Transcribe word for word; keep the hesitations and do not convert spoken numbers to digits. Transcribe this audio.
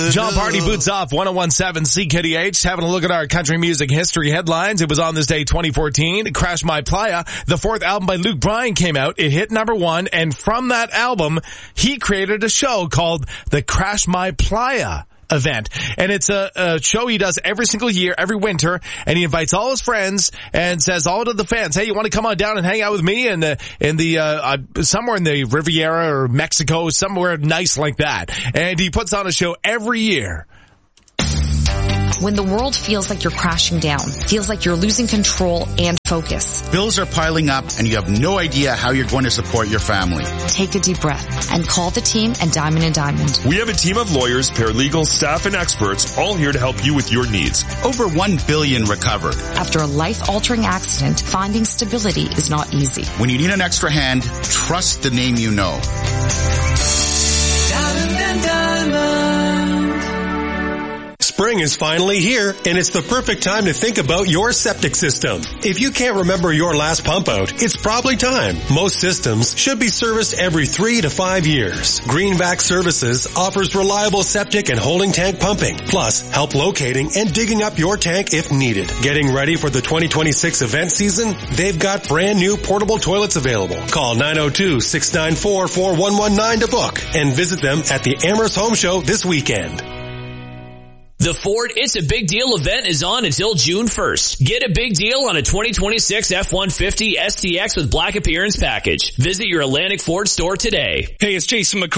John Party boots off one oh one seven C K D H, having a look at our country music history headlines. It was on this day, twenty fourteen. Crash My Playa, the fourth album by Luke Bryan, came out. It hit number one, and from that album, he created a show called the Crash My Playa event. And it's a, a show he does every single year, every winter, and he invites all his friends and says all to the fans, hey, you want to come on down and hang out with me in the, in the, uh, uh, somewhere in the Riviera or Mexico, somewhere nice like that. And he puts on a show every year. When the world feels like you're crashing down, feels like you're losing control and focus. Bills are piling up and you have no idea how you're going to support your family. Take a deep breath and call the team at Diamond and Diamond. We have a team of lawyers, paralegals, staff, and experts all here to help you with your needs. Over one billion recovered. After a life-altering accident, finding stability is not easy. When you need an extra hand, trust the name you know. Diamond and Diamond. Spring is finally here, and it's the perfect time to think about your septic system. If you can't remember your last pump out, it's probably time. Most systems should be serviced every three to five years. Greenvac Services offers reliable septic and holding tank pumping, plus help locating and digging up your tank if needed. Getting ready for the twenty twenty-six event season? They've got brand new portable toilets available. Call nine oh two, six nine four, four one one nine to book and visit them at the Amherst Home Show this weekend. The Ford It's a Big Deal event is on until June first. Get a big deal on a twenty twenty-six F one fifty S T X with black appearance package. Visit your Atlantic Ford store today. Hey, it's Jason McCoy.